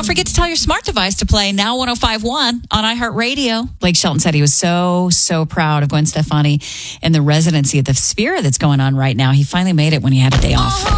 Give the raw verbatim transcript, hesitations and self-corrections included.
forget to tell your smart device to play Now one oh five point one on iHeartRadio. Blake Shelton said he was so, so proud of Gwen Stefani and the residency at the Sphere that's going on right now. He finally made it when he had a day off.